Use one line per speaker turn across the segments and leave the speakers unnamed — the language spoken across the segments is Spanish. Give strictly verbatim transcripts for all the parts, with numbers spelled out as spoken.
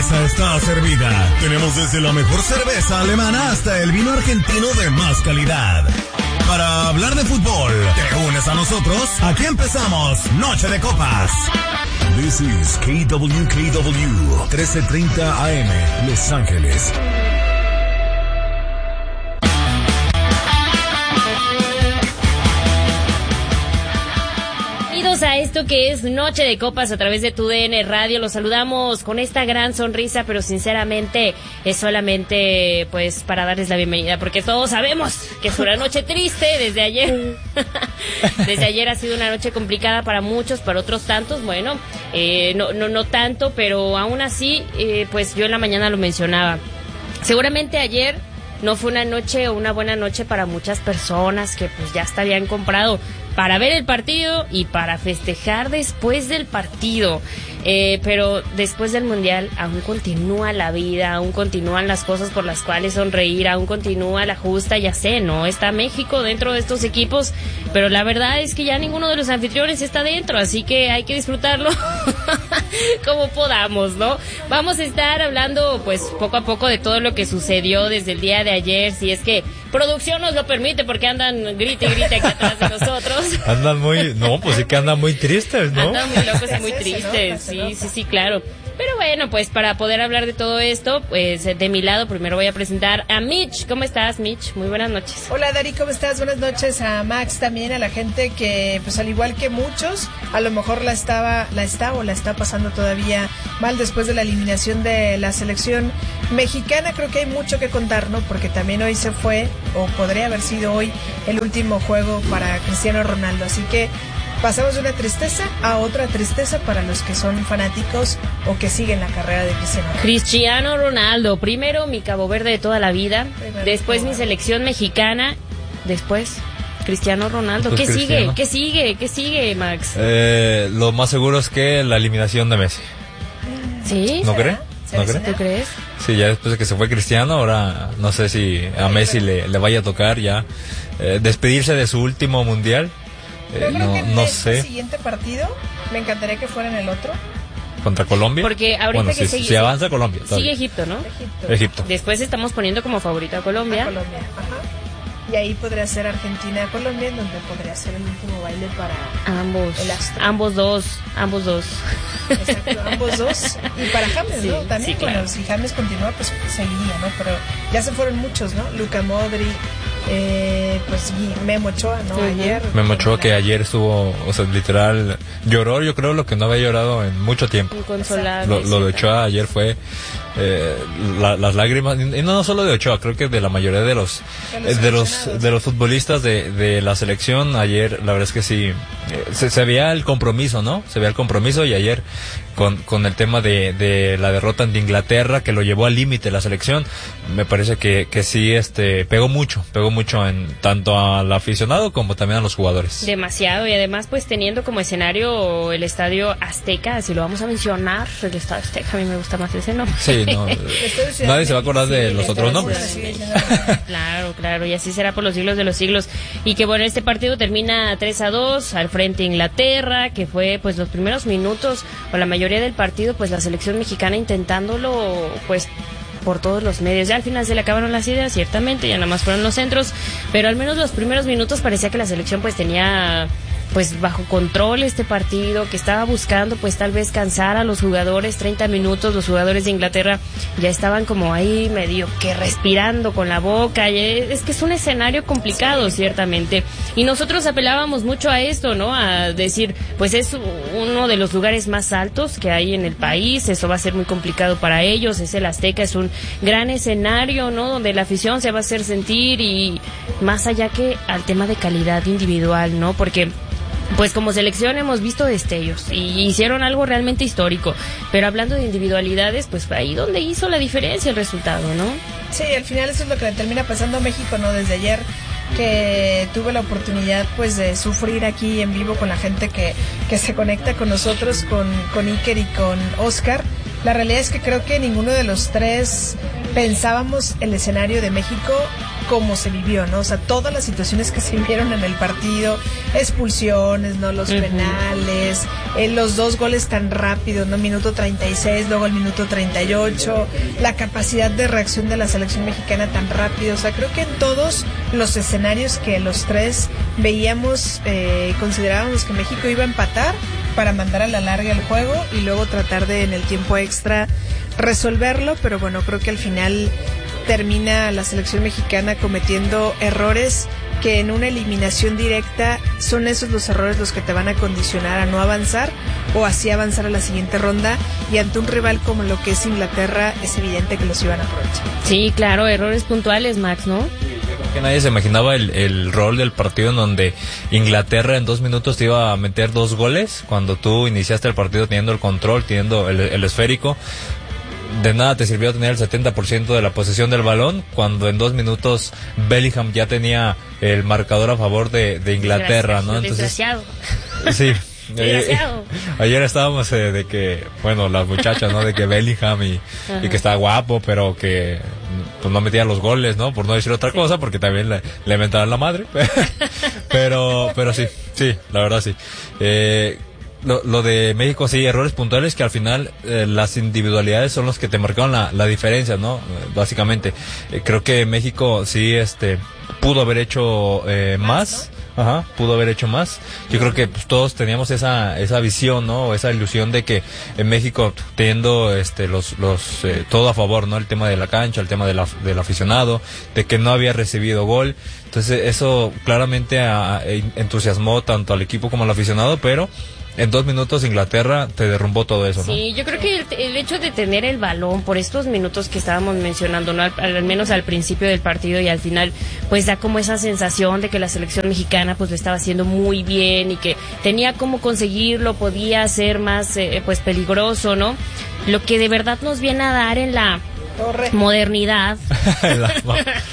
mesa está servida. Tenemos desde la mejor cerveza alemana hasta el vino argentino de más calidad. Para hablar de fútbol, ¿te unes a nosotros? Aquí empezamos Noche de Copas. This is K W K W, trece treinta A M, Los Ángeles.
A esto que es Noche de Copas a través de tu D N Radio. Los saludamos con esta gran sonrisa, pero sinceramente es solamente pues para darles la bienvenida, porque todos sabemos que es una noche triste desde ayer. Desde ayer ha sido una noche complicada para muchos, para otros tantos, bueno, eh, no, no, no tanto, pero aún así, eh, pues yo en la mañana lo mencionaba. Seguramente ayer no fue una noche o una buena noche para muchas personas que pues ya hasta habían comprado para ver el partido y para festejar después del partido. Eh, pero después del Mundial aún continúa la vida, aún continúan las cosas por las cuales sonreír, aún continúa la justa, ya sé, ¿no? Está México dentro de estos equipos, pero la verdad es que ya ninguno de los anfitriones está dentro, así que hay que disfrutarlo como podamos, ¿no? Vamos a estar hablando, pues, poco a poco de todo lo que sucedió desde el día de ayer, si es que producción nos lo permite, porque andan grite y grite aquí atrás de nosotros.
Andan muy, no, pues sí que andan muy tristes, ¿no?
Andan muy locos y muy tristes, sí, sí, sí, claro. Pero bueno, pues para poder hablar de todo esto, pues de mi lado primero voy a presentar a Mitch. ¿Cómo estás, Mitch? Muy buenas noches.
Hola, Dari, ¿cómo estás? Buenas noches. A Max también, a la gente que, pues al igual que muchos, a lo mejor la estaba, la está o la está pasando todavía mal después de la eliminación de la selección mexicana. Creo que hay mucho que contar, ¿no? Porque también hoy se fue, o podría haber sido hoy, el último juego para Cristiano Ronaldo. Así que pasamos de una tristeza a otra tristeza para los que son fanáticos o que siguen la carrera de Cristiano Ronaldo.
Cristiano Ronaldo, primero mi Cabo Verde de toda la vida, primero después mi selección mexicana, después Cristiano Ronaldo.
Pues
¿Qué
Cristiano.
sigue? ¿Qué sigue? ¿Qué sigue, Max?
Eh, lo más seguro es que la eliminación de Messi.
¿Sí?
¿No cree? ¿No
cree? ¿Tú crees?
Sí, ya después de que se fue Cristiano, ahora no sé si a Messi le, le vaya a tocar ya eh, despedirse de su último mundial.
Yo
Eh,
creo
no
que en
no
este
sé.
siguiente partido me encantaría que fuera en el otro.
¿Contra Colombia?
Porque ahorita
bueno,
que
si,
sigue,
si avanza Colombia.
sigue
todavía.
Egipto, ¿no?
Egipto.
Egipto.
Después estamos poniendo como favorito a Colombia.
A Colombia, ajá. Y ahí podría ser Argentina-Colombia, en donde podría ser el último baile para
Ambos,
el astro.
ambos dos, ambos dos.
Exacto, ambos dos. Y para James,
Sí,
¿no? También,
sí, claro.
bueno, si James continúa, pues seguiría, ¿no? Pero ya se fueron muchos, ¿no? Luka Modric, eh, pues y Memo Ochoa, ¿no?
Uh-huh.
Ayer.
Memo Ochoa, que ayer estuvo, o sea, literal, lloró, yo creo, lo que no había llorado en mucho tiempo.
Inconsolable.
Lo, lo de Ochoa ayer fue eh, la, las lágrimas, y no, no solo de Ochoa, creo que de la mayoría de los
De los
eh, de los,
seleccionados.
de los futbolistas de, de la selección. Ayer la verdad es que sí, eh, se, se veía el compromiso, ¿no? Se veía el compromiso, y ayer con, con el tema de, de la derrota ante Inglaterra, que lo llevó al límite la selección, me parece que, que sí este pegó mucho, pegó mucho en tanto al aficionado como también a los jugadores.
Demasiado, y además pues teniendo como escenario el Estadio Azteca, si lo vamos a mencionar, el Estadio Azteca, a mí me gusta más ese nombre.
Sí, no, eh, nadie se va a acordar de
Sí,
los
el
otros
Estadio
nombres.
Ciudad de México. Claro, claro, y así será por los siglos de los siglos. Y que bueno, este partido termina tres a dos al frente de Inglaterra, que fue pues los primeros minutos o la mayoría del partido, pues la selección mexicana intentándolo pues por todos los medios. Ya al final se le acabaron las ideas, ciertamente, ya nada más fueron los centros, pero al menos los primeros minutos parecía que la selección pues tenía pues bajo control este partido, que estaba buscando pues tal vez cansar a los jugadores. Treinta minutos, los jugadores de Inglaterra ya estaban como ahí medio que respirando con la boca, y es que es un escenario complicado, ciertamente, y nosotros apelábamos mucho a esto, ¿no? A decir, pues es uno de los lugares más altos que hay en el país, eso va a ser muy complicado para ellos, es el Azteca, es un gran escenario, ¿no? Donde la afición se va a hacer sentir, y más allá que al tema de calidad individual, ¿no? Porque pues como selección hemos visto destellos y hicieron algo realmente histórico, pero hablando de individualidades, pues fue ahí donde hizo la diferencia el resultado, ¿no?
Sí, al final eso es lo que le termina pasando a México, ¿no? Desde ayer que tuve la oportunidad pues de sufrir aquí en vivo con la gente que, que se conecta con nosotros, con, con Iker y con Oscar. La realidad es que creo que ninguno de los tres pensábamos el escenario de México cómo se vivió, ¿no? O sea, todas las situaciones que se vieron en el partido, expulsiones, ¿no? Los uh-huh. penales, eh, los dos goles tan rápidos, ¿no? Minuto treinta y seis, luego el minuto treinta y ocho, la capacidad de reacción de la selección mexicana tan rápido. O sea, creo que en todos los escenarios que los tres veíamos, eh, considerábamos que México iba a empatar para mandar a la larga el juego y luego tratar de en el tiempo extra resolverlo, pero bueno, creo que al final termina la selección mexicana cometiendo errores que en una eliminación directa son esos los errores los que te van a condicionar a no avanzar o así avanzar a la siguiente ronda, y ante un rival como lo que es Inglaterra es evidente que los iban a aprovechar.
Sí, claro, errores puntuales, Max, ¿no?
Que nadie se imaginaba el, el rol del partido en donde Inglaterra en dos minutos te iba a meter dos goles cuando tú iniciaste el partido teniendo el control, teniendo el, el esférico. De nada te sirvió tener el setenta por ciento de la posesión del balón cuando en dos minutos Bellingham ya tenía el marcador a favor de, de Inglaterra, ¿no? Entonces,
desgraciado.
Sí. Eh, ayer estábamos eh, de que, bueno, las muchachas, ¿no? De que Bellingham y, y que está guapo, pero que pues no metía los goles, ¿no? Por no decir otra sí. cosa, porque también le, le mentaban la madre. pero, pero sí, sí, la verdad sí. Eh, Lo, lo de México, sí, errores puntuales que al final eh, las individualidades son los que te marcaron la, la diferencia, ¿no? Básicamente, eh, creo que México sí, este, pudo haber hecho eh, más, ¿no? Ajá, pudo haber hecho más. Yo creo que pues, todos teníamos esa esa visión, ¿no? Esa ilusión de que en México teniendo este los los eh, todo a favor, ¿no? El tema de la cancha, el tema de la, del aficionado, de que no había recibido gol. Entonces eso claramente a, a, entusiasmó tanto al equipo como al aficionado, pero en dos minutos Inglaterra te derrumbó todo eso, ¿no?
Sí, yo creo que el, el hecho de tener el balón por estos minutos que estábamos mencionando, ¿no? Al, al menos al principio del partido y al final, pues da como esa sensación de que la selección mexicana pues lo estaba haciendo muy bien y que tenía cómo conseguirlo, podía ser más eh, pues peligroso, ¿no? Lo que de verdad nos viene a dar en la Torre. modernidad en la,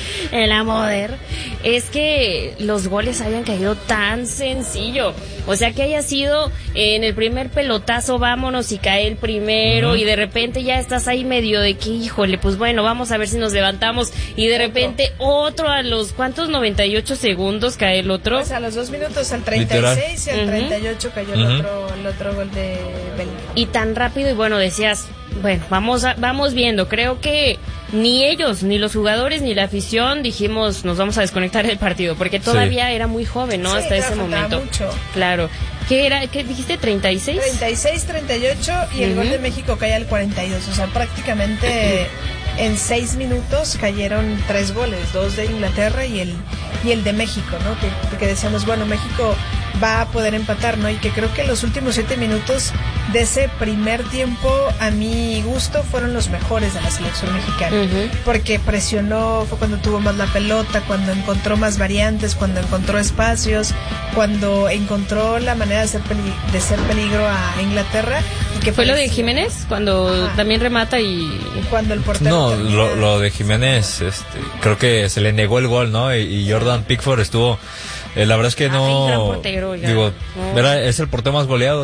en la moder es que los goles hayan caído tan sencillo, o sea que haya sido en el primer pelotazo vámonos y cae el primero uh-huh. y de repente ya estás ahí medio de que híjole pues bueno vamos a ver si nos levantamos y de repente otro a los cuántos noventa y ocho segundos cae el otro,
pues a los dos minutos al treinta y seis y al uh-huh. treinta y ocho cayó uh-huh. el otro el otro gol de Bellingham
y tan rápido y bueno decías bueno, vamos a, vamos viendo. Creo que ni ellos, ni los jugadores, ni la afición dijimos nos vamos a desconectar del partido, porque todavía sí. era muy joven, ¿no?
Sí,
hasta ese momento.
Mucho.
Claro. ¿Qué era? ¿Qué dijiste? ¿treinta y seis?
treinta y seis, treinta y ocho y el uh-huh. gol de México cae al cuarenta y dos. O sea, prácticamente en seis minutos cayeron tres goles, dos de Inglaterra y el y el de México, ¿no? Que, que decíamos, bueno, México va a poder empatar, ¿no? Y que creo que los últimos siete minutos de ese primer tiempo, a mi gusto, fueron los mejores de la selección mexicana. Uh-huh. Porque presionó, fue cuando tuvo más la pelota, cuando encontró más variantes, cuando encontró espacios, cuando encontró la manera de ser, peli- de ser peligro a Inglaterra. Y que
¿Fue lo de Jiménez? Cuando Ajá. también remata y...
Cuando el portero...
No, lo, lo de Jiménez, este, creo que se le negó el gol, ¿no? Y, y Jordan Pickford estuvo... Eh, la verdad es que no...
Ay, gran portero,
digo,
no.
Era, es el portero más goleado.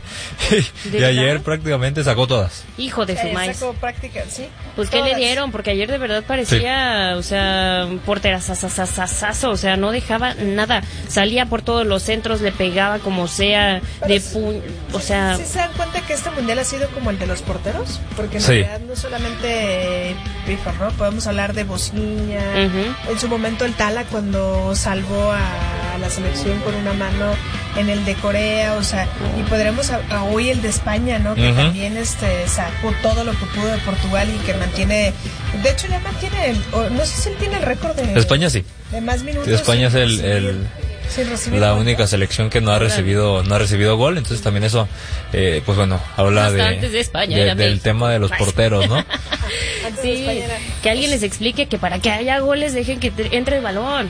y ayer prácticamente sacó todas.
Hijo de su maíz.
Sacó práctica, ¿sí?
Pues ¿qué le dieron? Porque ayer de verdad parecía, sí. o sea, un porterazazazazazo, o sea, no dejaba nada. Salía por todos los centros, le pegaba como sea, pero de puño, o sea...
¿Sí se dan cuenta que este mundial ha sido como el de los porteros? Porque en
sí.
realidad no solamente Pickford, ¿no? Podemos hablar de Bosnia, uh-huh. en su momento el Tala cuando salvó a la selección con una mano en el de Corea, o sea, y podremos a, a hoy el de España, ¿no? Que uh-huh. también este sacó todo lo que pudo de Portugal y que mantiene, de hecho ya mantiene, el, o, no sé si él tiene el récord de
España sí.
De más minutos.
España es el, el la única selección que no ha recibido no ha recibido gol, entonces también eso eh, pues bueno habla de,
de, España,
de del tema de los porteros, ¿no?
Sí, era... que alguien les explique que para que haya goles dejen que te, entre el balón.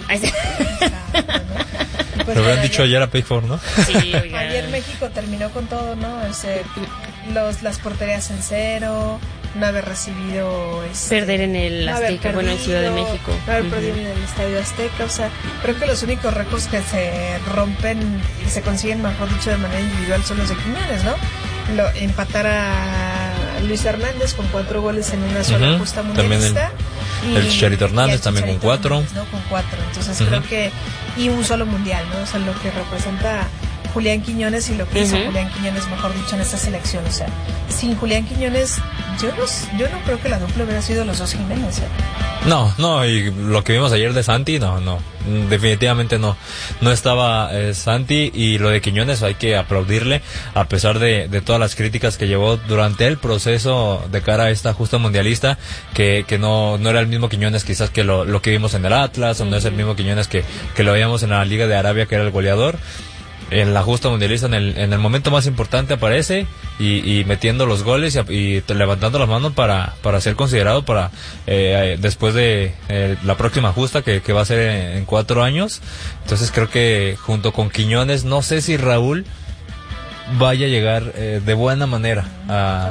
Pues
lo habrán dicho ayer a Pickford, ¿no?
Sí,
ayer México terminó con todo, ¿no? Ese, los las porterías en cero, no haber recibido este,
perder en el Azteca, no perdido, bueno, en Ciudad de México,
no haber uh-huh. perdido en el Estadio Azteca, o sea, creo que los únicos récords que se rompen y se consiguen, mejor dicho, de manera individual son los de Quiñones, ¿no? Lo, empatar a Luis Hernández con cuatro goles en una sola uh-huh. justa mundialista Y,
el Chicharito Hernández también con cuatro.
Hernández, ¿no? Con cuatro. Entonces
Uh-huh.
creo que... Y un solo mundial, ¿no? O sea, lo que representa Julián Quiñones y lo que uh-huh. hizo Julián Quiñones, mejor dicho, en esta selección. O sea, sin Julián Quiñones, yo no, yo no creo que la dupla hubiera sido los dos Jiménez, ¿eh?
No, no, y lo que vimos ayer de Santi, no, no, definitivamente no, no estaba eh, Santi, y lo de Quiñones hay que aplaudirle, a pesar de, de todas las críticas que llevó durante el proceso de cara a esta justa mundialista, que, que no, no era el mismo Quiñones quizás que lo, lo que vimos en el Atlas, o no es el mismo Quiñones que, que lo veíamos en la Liga de Arabia, que era el goleador. En la justa mundialista, en el, en el momento más importante aparece y, y metiendo los goles y, y levantando las manos para, para ser considerado para eh, después de eh, la próxima justa que, que va a ser en, en cuatro años. Entonces creo que junto con Quiñones, no sé si Raúl vaya a llegar eh, de buena manera a,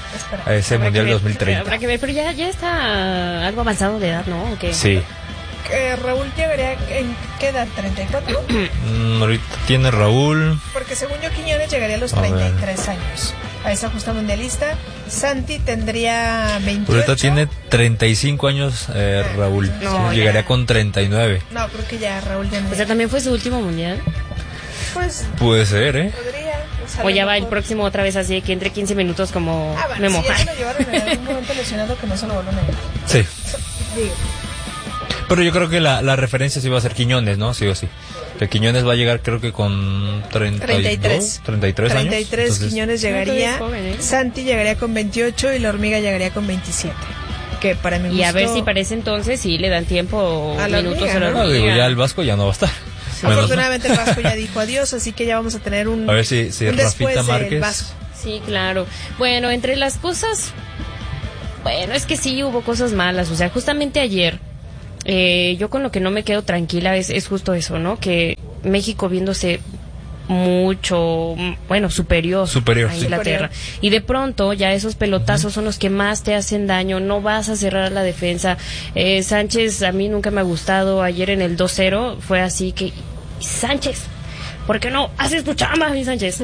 a ese
habrá
Mundial
ver,
dos mil treinta.
Habrá que ver, pero ya, ya está algo avanzado de edad, ¿no? ¿O qué?
Sí.
Eh, Raúl llegaría en ¿qué edad? ¿treinta y cuatro?
Mm, ahorita tiene Raúl.
Porque según yo Quiñones llegaría a los treinta y tres años a esa justa mundialista. Santi tendría veintiocho.
Ahorita tiene treinta y cinco años eh, Raúl.
No,
llegaría
ya.
con treinta y nueve.
No, creo que ya Raúl ya no.
O sea, también fue su último mundial.
Pues
puede ser, ¿eh?
podría. O, sea,
O ya va
mejor...
el próximo otra vez así que entre quince minutos como
ah, bueno,
Memo.
Si ya se lo llevaron en algún momento lesionado, que no se lo vuelvan a llevar.
Sí.
Digo.
Pero yo creo que la, la referencia sí va a ser Quiñones, ¿no? Sí o sí. Que Quiñones va a llegar creo que con treinta y dos,
treinta y tres.
treinta y tres años.
treinta y tres
Entonces,
Quiñones llegaría.
No, joven, ¿eh?
Santi llegaría con veintiocho y la hormiga llegaría con veintisiete. Que para mi gusto...
Y a ver si para ese entonces sí le dan tiempo o
A la
minutos
hormiga,
a la
¿no?
no, digo,
hormiga.
ya el Vasco ya no va a estar.
Sí. Afortunadamente el Vasco ya dijo adiós, así que ya vamos a tener un,
A ver si, si
un
Rafita
después del
Márquez.
Vasco.
Sí, claro. Bueno, entre las cosas, bueno, es que sí hubo cosas malas. O sea, justamente ayer, eh, yo con lo que no me quedo tranquila es, es justo eso, ¿no? Que México viéndose mucho, bueno, superior,
Superior,
a
sí.
Inglaterra. Y de pronto ya esos pelotazos son los que más te hacen daño, no vas a cerrar la defensa. Eh, Sánchez a mí nunca me ha gustado, ayer en el dos cero fue así que, Sánchez, ¿por qué no haces tu chamba, mi Sánchez?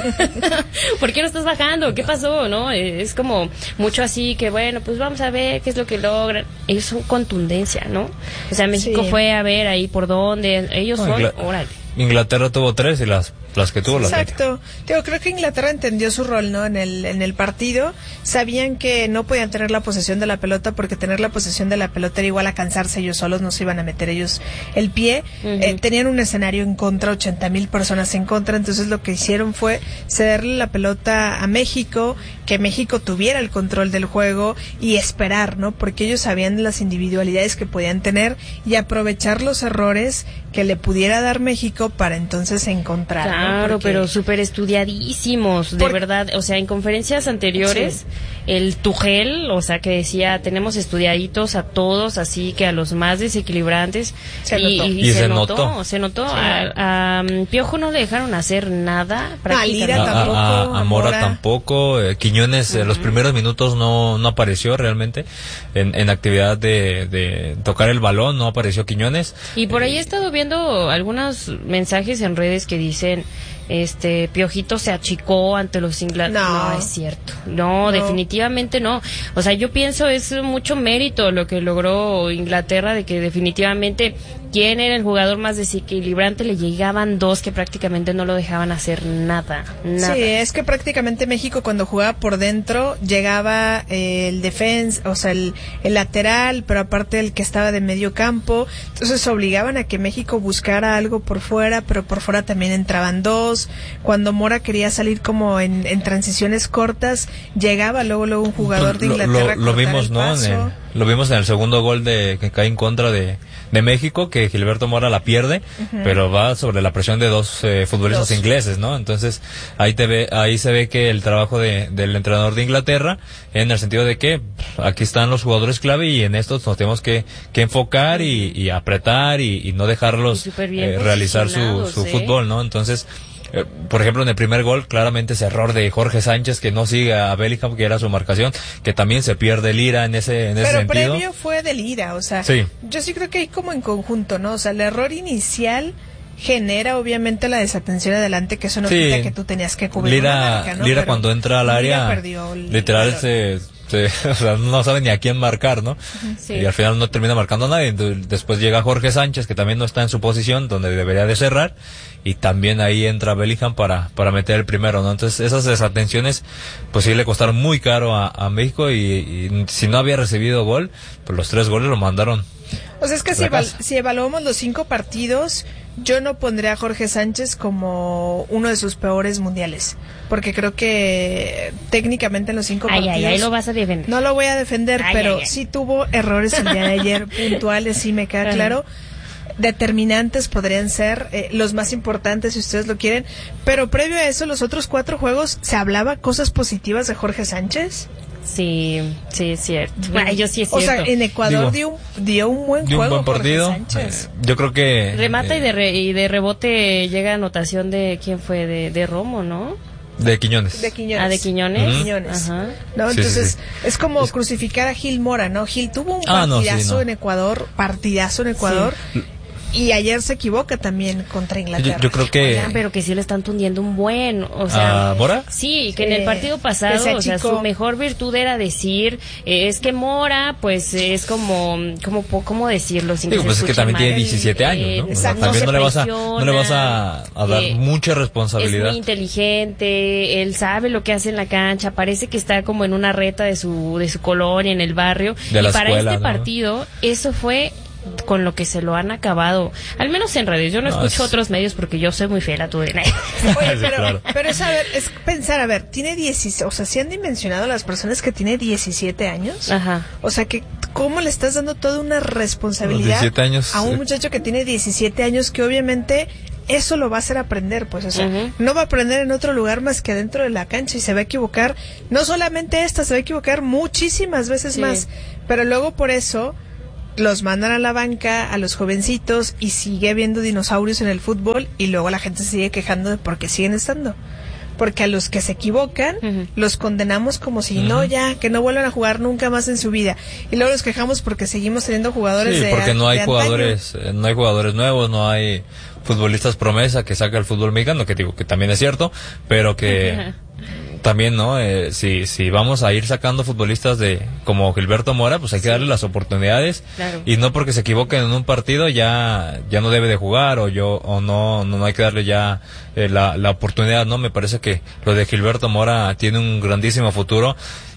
¿Por qué no estás bajando? ¿Qué pasó? ¿No? Es como mucho así que, bueno, pues vamos a ver qué es lo que logran. Ellos son contundencia, ¿no? O sea, México
Sí.
fue a ver ahí por dónde. Ellos
No,
son,
Ingla-
órale.
Inglaterra tuvo tres y las, las que tuvo las
Exacto. Digo, creo que Inglaterra entendió su rol, ¿no? En el, en el partido. Sabían que no podían tener la posesión de la pelota porque tener la posesión de la pelota era igual a cansarse ellos solos, no se iban a meter ellos el pie.
Ujú.
Eh, tenían un escenario en contra, ochenta mil personas en contra, entonces lo que hicieron fue cederle la pelota a México, que México tuviera el control del juego y esperar, ¿no? Porque ellos sabían las individualidades que podían tener y aprovechar los errores que le pudiera dar México para entonces encontrar. ¿no?
Claro,
Porque-
pero súper estudiadísimos, de
Por-
verdad. O sea, en conferencias anteriores, el Tuchel, o sea, que decía, tenemos estudiaditos a todos, así que a los más desequilibrantes.
Se
y,
notó.
y
Y
se,
se
notó,
notó.
se notó.
Sí.
A, a, um, Piojo no le dejaron hacer nada.
A Lira
A,
prácticamente.
tampoco,
a- a
a
Mora
Mora.
tampoco, eh, Quiñones en los primeros minutos no, no apareció realmente en, en actividad de, de tocar el balón, no apareció Quiñones.
Y por ahí he estado viendo algunos mensajes en redes que dicen, este, Piojito se achicó ante los ingleses.
No.
No, es cierto. No,
No.
definitivamente no. O sea, yo pienso es mucho mérito lo que logró Inglaterra, de que definitivamente quién era el jugador más desequilibrante, le llegaban dos que prácticamente no lo dejaban hacer nada, nada.
Sí, es que prácticamente México cuando jugaba por dentro llegaba eh, el defensa, o sea, el, el lateral, pero aparte el que estaba de medio campo, entonces obligaban a que México buscara algo por fuera, pero por fuera también entraban dos. Cuando Mora quería salir como en, en transiciones cortas, llegaba luego luego un jugador de
Lo-
Inglaterra.
lo, lo
a cortar
vimos,
el
¿no? En
paso.
el- lo vimos en el segundo gol de que cae en contra de, de México, que Gilberto Mora la pierde, pero va sobre la presión de dos eh, futbolistas
Dos.
ingleses, ¿no? Entonces ahí te ve, ahí se ve que el trabajo de, del entrenador de Inglaterra, en el sentido de que pff, aquí están los jugadores clave y en estos nos tenemos que, que enfocar y, y apretar y, y no dejarlos
Y súper bien
eh, realizar su,
posicionados,
su
¿eh?
fútbol, ¿no? Entonces, eh, por ejemplo, en el primer gol, claramente ese error de Jorge Sánchez que no sigue a Bellingham, que era su marcación, que también se pierde Lira en ese, en ese
Pero
sentido.
previo fue de Lira, o sea,
Sí.
yo sí creo que hay como en conjunto, ¿no? O sea, el error inicial genera obviamente la desatención adelante, que eso no
Sí.
quita que tú tenías que cubrir una
Lira,
marca, ¿no?
Lira
Pero
cuando entra al
Lira
área,
perdió el
literal
balón.
se, este, o sea, no sabe ni a quién marcar, ¿no? Sí. Y al final no termina marcando a nadie. Entonces, después llega Jorge Sánchez, que también no está en su posición, donde debería de cerrar, y también ahí entra Bellingham para, para meter el primero, ¿no? Entonces, esas desatenciones, pues sí le costaron muy caro a, a México, y, y si no había recibido gol, pues los tres goles lo mandaron.
O sea, es que si, eval- si evaluamos los cinco partidos, yo no pondría a Jorge Sánchez como uno de sus peores mundiales, porque creo que técnicamente en los cinco
ay,
partidos...
Ay, ay, lo vas a defender.
No lo voy a defender, ay, pero ay, ay. sí tuvo errores el día de ayer, puntuales, sí me queda claro. Determinantes podrían ser, eh, los más importantes si ustedes lo quieren, pero previo a eso, los otros cuatro juegos, ¿se hablaba cosas positivas de Jorge Sánchez?
Sí, sí, es cierto. Ay, yo sí es
o
cierto.
sea, en Ecuador Digo, dio, dio un buen
dio
juego.
Un buen partido. Eh, yo creo que.
Remata
eh,
y, de re, y de rebote llega anotación de. ¿Quién fue? De, de Romo, ¿no?
De Quiñones.
De Quiñones.
Ah, de Quiñones.
Uh-huh. Quiñones.
Ajá.
No,
sí,
entonces
sí, sí.
es como
es...
crucificar a Gil Mora, ¿no? Gil tuvo un
ah,
partidazo
no, sí, no.
en Ecuador, partidazo en Ecuador. Sí. Y ayer se equivoca también contra Inglaterra.
Yo, yo creo que...
Oigan, pero que sí le están tundiendo un buen, o sea...
¿A Mora?
Sí, que sí, en el partido pasado, o sea, su mejor virtud era decir, eh, es que Mora, pues, es como, como, ¿cómo decirlo? Sin
Digo,
que
pues
se
es que también
mal,
tiene diecisiete años, ¿no?
Eh,
O sea,
no
también no le, vas a,
presiona,
no le vas a, a dar eh, mucha responsabilidad.
Es muy inteligente, él sabe lo que hace en la cancha, parece que está como en una reta de su, de su colonia, en el barrio.
De
y
la
para
escuela,
este
¿no?
partido, eso fue... con lo que se lo han acabado, al menos en redes. Yo no, no escucho es... otros medios porque yo soy muy fiel a tu D N A.
Oye, pero, claro. pero es, a ver, es pensar, a ver, tiene diecisiete, o sea, ¿se han dimensionado las personas que tiene diecisiete años?
Ajá.
O sea, que ¿cómo le estás dando toda una responsabilidad
años,
a un
eh.
muchacho que tiene diecisiete años que obviamente eso lo va a hacer aprender, pues, o sea, uh-huh. no va a aprender en otro lugar más que dentro de la cancha y se va a equivocar, no solamente esta, se va a equivocar muchísimas veces sí. más, pero luego por eso los mandan a la banca a los jovencitos y sigue habiendo dinosaurios en el fútbol y luego la gente se sigue quejando de por qué siguen estando. Porque a los que se equivocan uh-huh. los condenamos como si uh-huh. no, ya, que no vuelvan a jugar nunca más en su vida. Y luego nos quejamos porque seguimos teniendo jugadores
sí,
de
porque no hay
de
jugadores, eh, no hay jugadores nuevos, no hay futbolistas promesa que saca el fútbol mexicano, que digo que también es cierto, pero que uh-huh. también, ¿no? Eh, si, si vamos a ir sacando futbolistas de como Gilberto Mora, pues hay que sí. darle las oportunidades
claro.
y no porque se equivoquen en un partido ya ya no debe de jugar o yo o no no, no hay que darle ya eh, la, la oportunidad, ¿no? Me parece que lo de Gilberto Mora tiene un grandísimo futuro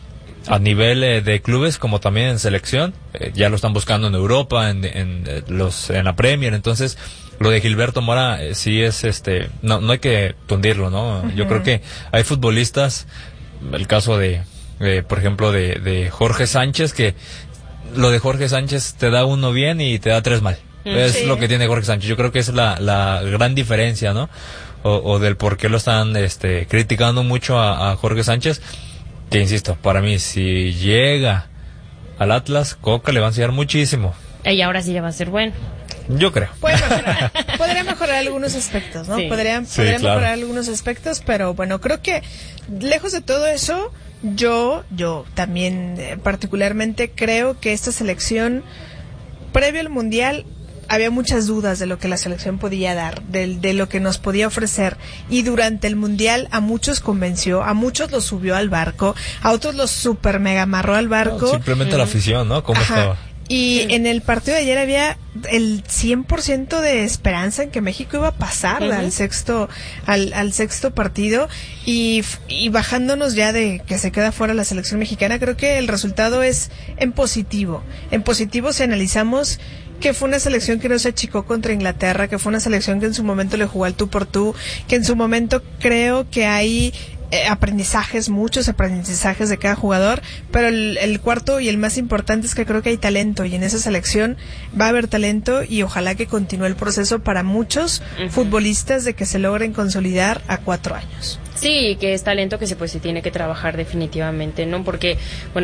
a nivel eh, de clubes como también en selección, eh, ya lo están buscando en Europa, en, en, en los en la Premier, entonces lo de Gilberto Mora eh, sí es este no no hay que tundirlo, ¿no? Uh-huh. Yo creo que hay futbolistas, el caso de, de por ejemplo de, de Jorge Sánchez, que lo de Jorge Sánchez te da uno bien y te da tres mal. Uh-huh. Es sí. lo que tiene Jorge Sánchez. Yo creo que es la la gran diferencia, ¿no? O, o del por qué lo están este criticando mucho a, a Jorge Sánchez. Que insisto, para mí, si llega al Atlas, Coca le va a enseñar muchísimo.
Y ahora sí ya va a ser bueno.
Yo creo.
Puede mejorar, podría mejorar algunos aspectos, ¿no?
Sí.
Podría,
Sí,
podría
claro.
mejorar algunos aspectos, pero bueno, creo que lejos de todo eso, yo, yo también eh, particularmente creo que esta selección, previo al Mundial, había muchas dudas de lo que la selección podía dar, de, de lo que nos podía ofrecer, y durante el Mundial a muchos convenció, a muchos los subió al barco, a otros los super mega amarró al barco.
No, simplemente uh-huh. la afición, ¿no? ¿Cómo
Ajá.
estaba?
Y
sí.
en el partido de ayer había el cien por ciento de esperanza en que México iba a pasar uh-huh. al sexto al, al sexto partido y, y bajándonos ya de que se queda fuera la selección mexicana, creo que el resultado es en positivo. En positivo si analizamos que fue una selección que no se achicó contra Inglaterra, que fue una selección que en su momento le jugó al tú por tú, que en su momento creo que hay eh, aprendizajes, muchos aprendizajes de cada jugador, pero el, el cuarto y el más importante es que creo que hay talento y en esa selección va a haber talento y ojalá que continúe el proceso para muchos uh-huh. futbolistas de que se logren consolidar a cuatro años.
Sí, que es talento que se pues se tiene que trabajar definitivamente, ¿no? Porque, bueno,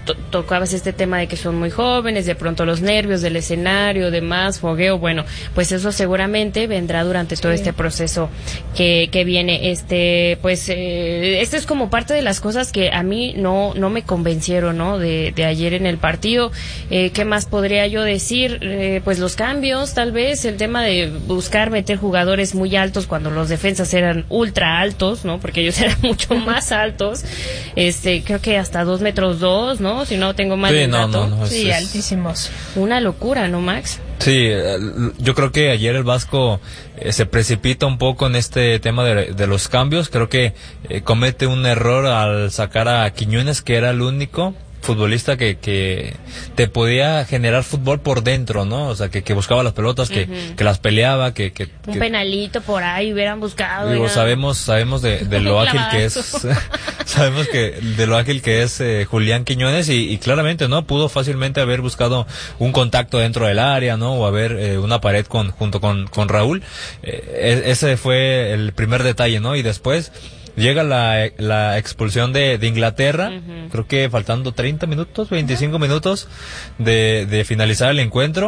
to- tocabas este tema de que son muy jóvenes, de pronto los nervios del escenario, demás, fogueo, bueno, pues eso seguramente vendrá durante todo
Sí.
este proceso que, que viene. Este, pues, eh, esto es como parte de las cosas que a mí no, no me convencieron, ¿no? De, de ayer en el partido. Eh, ¿qué más podría yo decir? Eh, pues los cambios, tal vez, el tema de buscar meter jugadores muy altos cuando los defensas eran ultra altos, ¿no? Porque ellos eran mucho más altos. Este, creo que hasta dos metros dos, ¿no? Si no tengo mal
Sí,
el
no,
dato.
no, no,
Sí,
es-
altísimos.
Una locura, ¿no, Max?
Sí, eh, yo creo que ayer el Vasco eh, se precipita un poco en este tema de, de los cambios. Creo que eh, comete un error al sacar a Quiñones, que era el único futbolista que, que te podía generar fútbol por dentro, ¿no? O sea, que, que buscaba las pelotas, que,
Ujú.
que las peleaba, que... que
Un
que-
penalito por ahí hubieran buscado.
Digo,
ya.
sabemos, sabemos de, de lo
Un
ágil que es,
clavazo.
sabemos que de lo ágil que es eh, Julián Quiñones y, y claramente, ¿no? Pudo fácilmente haber buscado un contacto dentro del área, ¿no? O haber eh, una pared con, junto con, con Raúl. Eh, e- ese fue el primer detalle, ¿no? Y después llega la, la expulsión de, de Inglaterra,
Ujú.
creo que faltando treinta minutos, veinticinco minutos de, de finalizar el encuentro.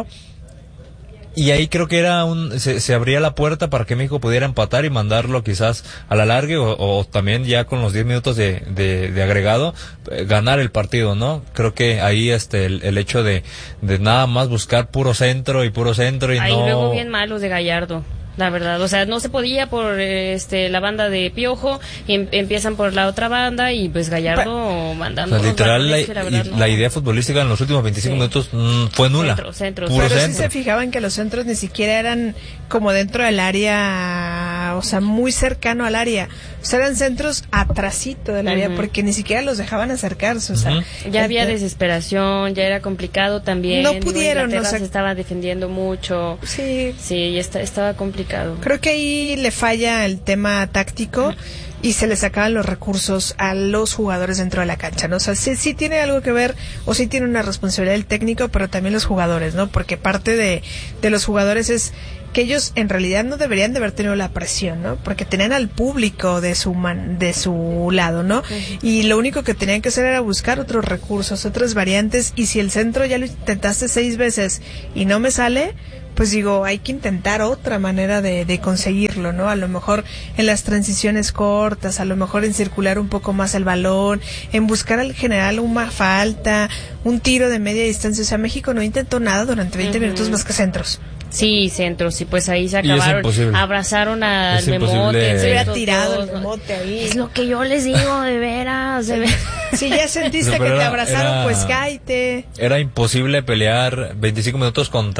Y ahí creo que era un, se, se abría la puerta para que México pudiera empatar y mandarlo quizás a la larga o, o también ya con los diez minutos de, de, de agregado eh, ganar el partido, ¿no? Creo que ahí este el, el hecho de, de nada más buscar puro centro y puro centro y
Ahí
no...
luego bien malos de Gallardo, la verdad. O sea, no se podía por este la banda de Piojo, y em- empiezan por la otra banda y pues Gallardo
O
mandando.
sea,
unos
literal, la,
balones que la verdad
y-
no.
la idea futbolística en los últimos veinticinco
Sí.
minutos mm, fue nula.
Centro, centro,
Puro
Pero sí
centro.
se fijaban que los centros ni siquiera eran como dentro del área, o sea, muy cercano al área. O sea, eran centros atrasito del área
Ujú.
porque ni siquiera los dejaban acercarse. O sea,
Ujú.
Ya había
este,
desesperación, ya era complicado también.
No
Digo,
pudieron,
Inglaterra
o sea-
se estaba defendiendo mucho.
Sí,
Sí, y está, estaba complicado.
creo que ahí le falla el tema táctico y se le sacaban los recursos a los jugadores dentro de la cancha, ¿no? O sea, sí, sí tiene algo que ver o sí tiene una responsabilidad el técnico, pero también los jugadores, ¿no? Porque parte de, de los jugadores es que ellos en realidad no deberían de haber tenido la presión, ¿no? Porque tenían al público de su man, de su lado, ¿no? Y lo único que tenían que hacer era buscar otros recursos, otras variantes, y si el centro ya lo intentaste seis veces y no me sale, pues digo, hay que intentar otra manera de, de conseguirlo, ¿no? A lo mejor en las transiciones cortas, a lo mejor en circular un poco más el balón, en buscar al general una falta, un tiro de media distancia. O sea, México no intentó nada durante veinte
Ujú.
minutos más que centros.
Sí, centros, y pues ahí se
Y es
acabaron.
imposible.
Abrazaron al
Es imposible.
Memote.
Se
Se hubiera
estos
tirado
dos,
el
¿no?
mote ahí.
Es lo que yo les digo, de veras, de veras.
Si ya sentiste
Pero
que te
era-
abrazaron,
era-
pues cáete.
Era imposible pelear veinticinco minutos contra